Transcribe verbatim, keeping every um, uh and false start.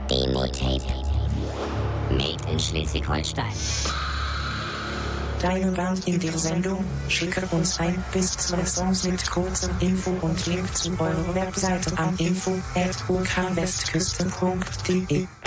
Demo-Tape. Made in Schleswig-Holstein. Deine Band in der Sendung, schicke uns ein bis zwei Songs mit kurzem Info und Link zu eurer Webseite an info at u k westküste punkt d e.